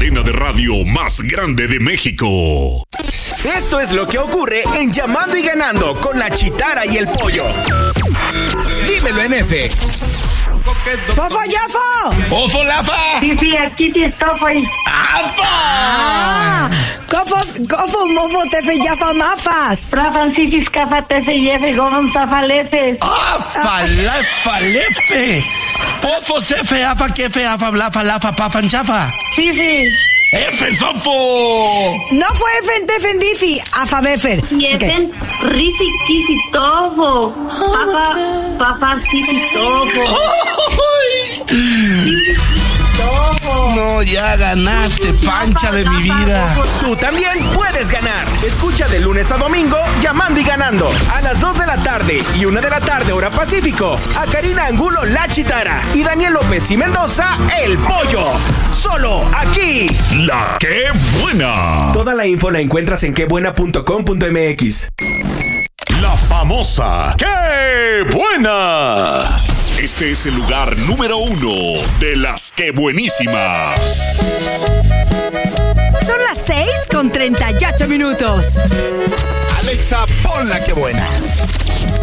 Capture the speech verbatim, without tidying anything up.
cadena de radio más grande de México. Esto es lo que ocurre en Llamando y Ganando con la Chitara y el Pollo. Dímelo en F. ¡Fofo, Yafo! ¡Ofo, Lafa! Sí, sí, aquí sí estoy. ¡Afa! ¡Ah! ¡Cofo, cofo, mofo, tefe, yafa, mafas! Rafan, sisis, cafa, tefe, yefe, gomon, zafalefe. ¡Afa, lafa, lefe! ¡Ofo, sefe, afa, kefe, afa, blafa, lafa, pafan, chafa! Sí, sí. ¡Efe, sofo! No fue efen, tefen, difi, afa, befer. Yefen, risi, kisi, tofo. Papa, papa, sisi, tofo. Sisi, tofo. No, ya ganaste, pancha de mi vida. Tú también puedes ganar. Escucha de lunes a domingo Llamando y Ganando a las dos de la tarde y una de la tarde hora Pacífico. A Karina Angulo, la Chitara, y Daniel López y Mendoza, el Pollo. Solo aquí. La Qué Buena. Toda la info la encuentras en quebuena punto com punto m x. La famosa ¡Qué Buena! Este es el lugar número uno de las Qué Buenísimas. Son las seis con treinta y ocho minutos. Alexa, pon la Qué Buena.